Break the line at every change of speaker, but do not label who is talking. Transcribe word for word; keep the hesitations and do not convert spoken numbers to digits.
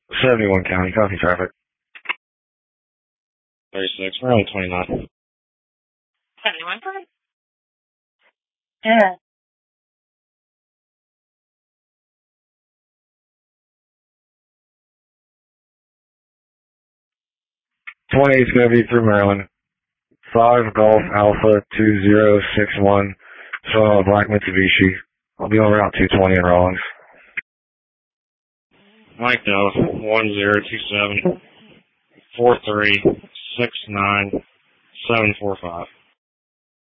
seventy-one County, copy traffic.
thirty-six, we're only twenty-nine.
seventy-one County? Yeah.
twenty is going to be through Maryland. five Golf Alpha two zero six one, showing on a black Mitsubishi. I'll be on Route two twenty in Rawlins.
Mike Dallas, one zero two seven, four three, six nine, seven four five.